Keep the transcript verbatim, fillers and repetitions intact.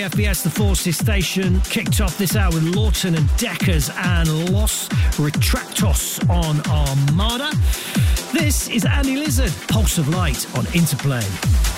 F B S The Forces station kicked off this hour with Lawton and Deckers and Los Retractos on Armada. This is Annie Lizard, Pulse of Light on Interplay.